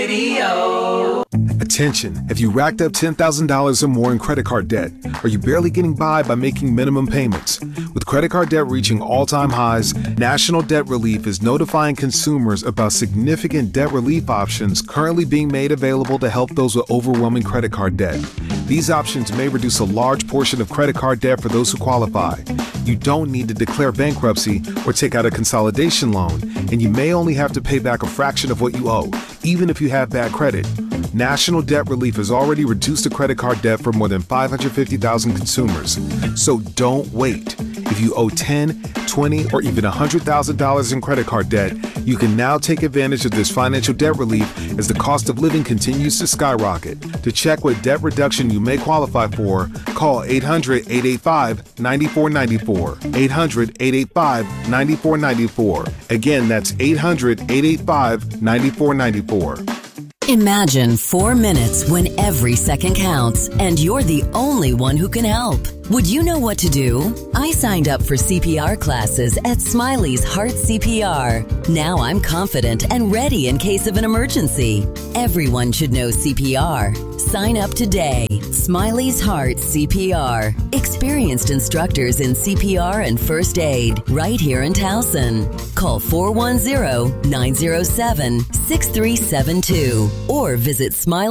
Attention, if you racked up $10,000 or more in credit card debt, are you barely getting by making minimum payments? With credit card debt reaching all-time highs, National Debt Relief is notifying consumers about significant debt relief options currently being made available to help those with overwhelming credit card debt. These options may reduce a large portion of credit card debt for those who qualify. You don't need to declare bankruptcy or take out a consolidation loan, and you may only have to pay back a fraction of what you owe, even if you have bad credit. National Debt Relief has already reduced the credit card debt for more than 550,000 consumers. So don't wait. If you owe $10, $20, or even $100,000 in credit card debt, you can now take advantage of this financial debt relief as the cost of living continues to skyrocket. To check what debt reduction you may qualify for, call 800-885-9494. 800-885-9494. Again, that's 800-885-9494. Imagine 4 minutes when every second counts, and you're the only one who can help. Would you know what to do? I signed up for CPR classes at Smiley's Heart CPR. Now I'm confident and ready in case of an emergency. Everyone should know CPR. Sign up today. Smiley's Heart CPR. Experienced instructors in CPR and first aid right here in Towson. Call 410-907-6372 or visit Smiley